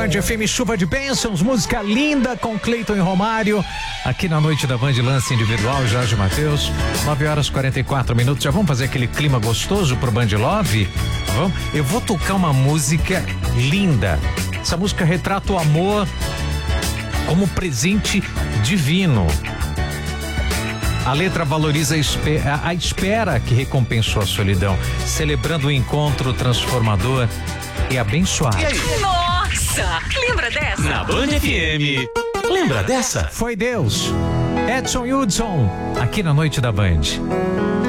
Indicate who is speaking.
Speaker 1: Band FM, chuva de bênçãos, música linda com Cleiton e Romário. Aqui na noite da Band, lance individual, Jorge Mateus. 9h44. Já vamos fazer aquele clima gostoso pro Band Love? Vamos? Eu vou tocar uma música linda. Essa música retrata o amor como presente divino. A letra valoriza a espera que recompensou a solidão, celebrando o encontro transformador e abençoado.
Speaker 2: E aí?
Speaker 3: Nossa, lembra dessa?
Speaker 2: Na Band FM, lembra dessa?
Speaker 1: Foi Deus. Edson Hudson, aqui na noite da Band.